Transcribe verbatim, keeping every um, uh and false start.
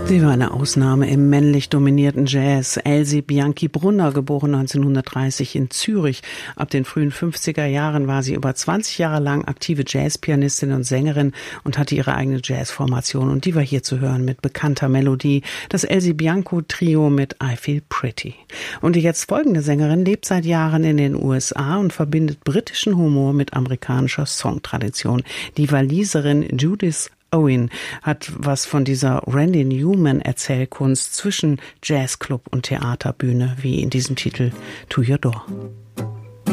Sie war eine Ausnahme im männlich dominierten Jazz. Elsie Bianchi-Brunner, geboren neunzehnhundertdreißig in Zürich. Ab den frühen fünfziger Jahren war sie über zwanzig Jahre lang aktive Jazzpianistin und Sängerin und hatte ihre eigene Jazzformation. Und die war hier zu hören mit bekannter Melodie. Das Elsie Bianco-Trio mit I Feel Pretty. Und die jetzt folgende Sängerin lebt seit Jahren in den U S A und verbindet britischen Humor mit amerikanischer Songtradition. Die Waliserin Judith Owen hat was von dieser Randy Newman Erzählkunst zwischen Jazzclub und Theaterbühne, wie in diesem Titel To Your Door.